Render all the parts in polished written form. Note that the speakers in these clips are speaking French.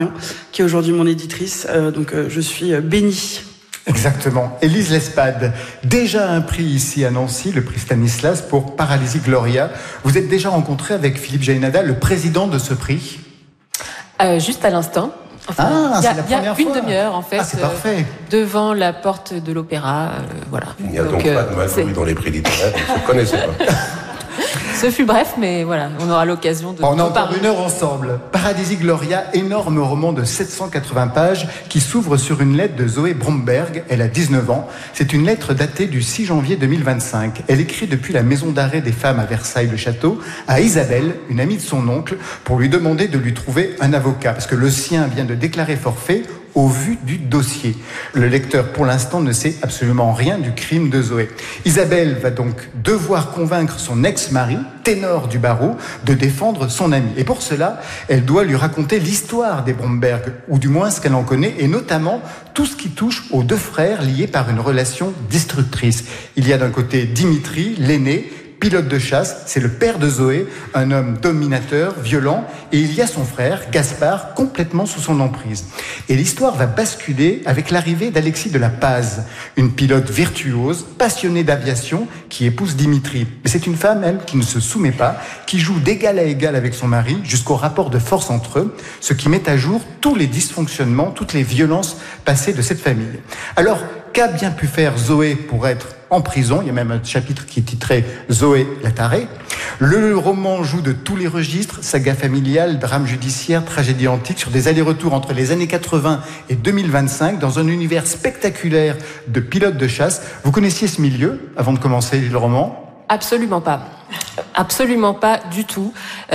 qui est aujourd'hui mon éditrice. Donc je suis bénie. Exactement. Élise Lespade, déjà un prix ici à Nancy, le prix Stanislas pour Paralysie Gloria. Vous êtes déjà rencontré avec Philippe Jaénada, le président de ce prix? Juste à l'instant. Enfin, il y a une demi-heure en fait, c'est parfait. Devant la porte de l'opéra. Voilà. Il n'y a donc pas de magouille dans les prix littéraires, on ne se connaissait pas. Ce fut bref, mais voilà, on aura l'occasion de... On a encore une heure ensemble. Paralysie Gloria, énorme roman de 780 pages qui s'ouvre sur une lettre de Zoé Bromberg. Elle a 19 ans. C'est une lettre datée du 6 janvier 2025. Elle écrit depuis la maison d'arrêt des femmes à Versailles-le-Château à Isabelle, une amie de son oncle, pour lui demander de lui trouver un avocat, parce que le sien vient de déclarer forfait au vu du dossier. Le lecteur, pour l'instant, ne sait absolument rien du crime de Zoé. Isabelle va donc devoir convaincre son ex-mari, ténor du barreau, de défendre son ami. Et pour cela, elle doit lui raconter l'histoire des Bromberg, ou du moins ce qu'elle en connaît, et notamment tout ce qui touche aux deux frères liés par une relation destructrice. Il y a d'un côté Dimitri, l'aîné, pilote de chasse, c'est le père de Zoé, un homme dominateur, violent, et il y a son frère, Gaspard, complètement sous son emprise. Et l'histoire va basculer avec l'arrivée d'Alexis de la Paz, une pilote virtuose, passionnée d'aviation, qui épouse Dimitri. Mais c'est une femme, elle, qui ne se soumet pas, qui joue d'égal à égal avec son mari, jusqu'au rapport de force entre eux, ce qui met à jour tous les dysfonctionnements, toutes les violences passées de cette famille. Alors, qu'a bien pu faire Zoé pour être en prison? Il y a même un chapitre qui est titré Zoé la tarée. Le roman joue de tous les registres, saga familiale, drame judiciaire, tragédie antique, sur des allers-retours entre les années 80 et 2025, dans un univers spectaculaire de pilotes de chasse. Vous connaissiez ce milieu avant de commencer le roman? Absolument pas. Absolument pas du tout.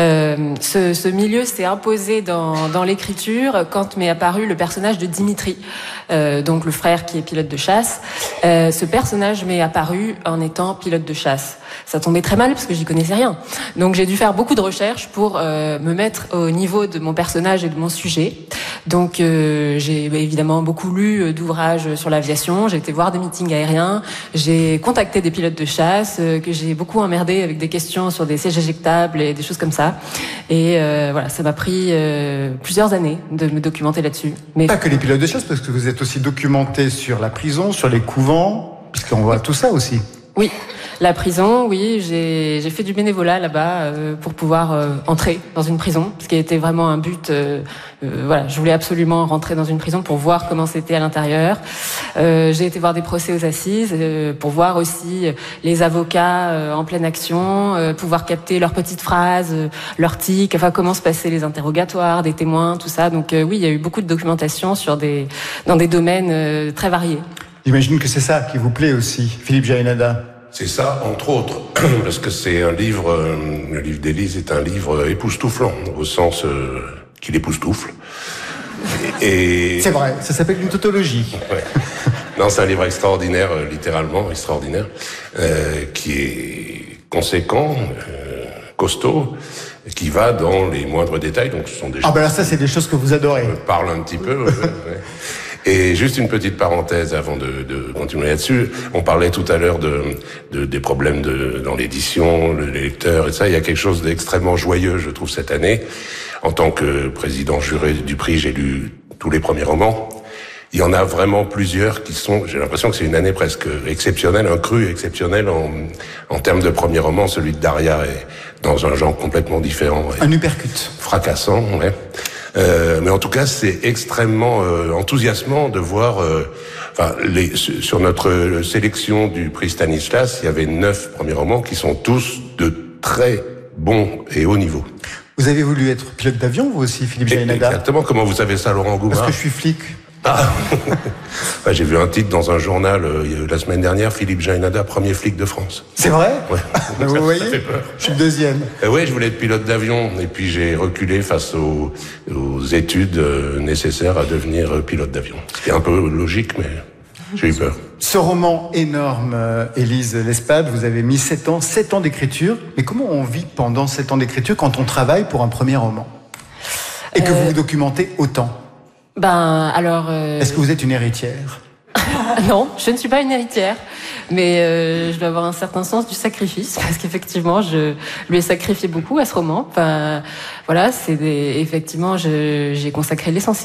Ce milieu s'est imposé dans l'écriture quand m'est apparu le personnage de Dimitri, donc le frère qui est pilote de chasse. Ce personnage m'est apparu en étant pilote de chasse. Ça tombait très mal parce que j'y connaissais rien. Donc j'ai dû faire beaucoup de recherches pour me mettre au niveau de mon personnage et de mon sujet. Donc j'ai évidemment beaucoup lu d'ouvrages sur l'aviation, j'ai été voir des meetings aériens, j'ai contacté des pilotes de chasse que j'ai beaucoup emmerdé avec des questions sur des sièges éjectables et des choses comme ça. Et voilà, ça m'a pris plusieurs années de me documenter là-dessus. Mais pas que les pilotes de chasse, parce que vous êtes aussi documenté sur la prison, sur les couvents, puisqu'on voit tout ça aussi. Oui, la prison, oui, j'ai fait du bénévolat là-bas pour pouvoir entrer dans une prison, ce qui était vraiment un but. Voilà, je voulais absolument rentrer dans une prison pour voir comment c'était à l'intérieur. J'ai été voir des procès aux assises pour voir aussi les avocats en pleine action, pouvoir capter leurs petites phrases, leurs tics, enfin comment se passaient les interrogatoires, des témoins, tout ça. Donc oui, il y a eu beaucoup de documentation dans des domaines très variés. J'imagine que c'est ça qui vous plaît aussi, Philippe Jaénada. C'est ça, entre autres, parce que c'est un livre, le livre d'Élise est un livre époustouflant, au sens qu'il époustoufle. Et c'est vrai, ça s'appelle une tautologie. Ouais. Non, c'est un livre extraordinaire, littéralement extraordinaire, qui est conséquent, costaud, qui va dans les moindres détails. Donc, ce sont des choses. Ah ben là, ça, c'est des choses que vous adorez. Parle un petit peu. Ouais. Et juste une petite parenthèse avant de continuer là-dessus. On parlait tout à l'heure des problèmes dans l'édition, les lecteurs et ça. Il y a quelque chose d'extrêmement joyeux, je trouve, cette année. En tant que président juré du prix, j'ai lu tous les premiers romans. Il y en a vraiment plusieurs qui sont, j'ai l'impression que c'est une année presque exceptionnelle, un cru exceptionnel en termes de premier roman. Celui de Daria est dans un genre complètement différent. Un uppercut. Fracassant, ouais. Mais en tout cas, c'est extrêmement enthousiasmant de voir. Sur notre sélection du prix Stanislas, il y avait 9 premiers romans qui sont tous de très bons et haut niveau. Vous avez voulu être pilote d'avion, vous aussi, Philippe Jaénada? Exactement. Comment vous savez ça, Laurent Goumard? Parce que je suis flic. Ah. J'ai vu un titre dans un journal la semaine dernière, Philippe Jaénada, premier flic de France. C'est vrai? Ouais. Vous voyez, je suis le deuxième. Oui, je voulais être pilote d'avion et puis j'ai reculé face aux études nécessaires à devenir pilote d'avion. C'était un peu logique, mais j'ai eu peur. Ce roman énorme, Élise Lespade, vous avez mis 7 ans d'écriture. Mais comment on vit pendant 7 ans d'écriture quand on travaille pour un premier roman? Et que vous vous documentez autant? Alors... Est-ce que vous êtes une héritière? Non, je ne suis pas une héritière. mais je dois avoir un certain sens du sacrifice parce qu'effectivement, je lui ai sacrifié beaucoup à ce roman. Enfin, voilà, effectivement, j'ai consacré l'essentiel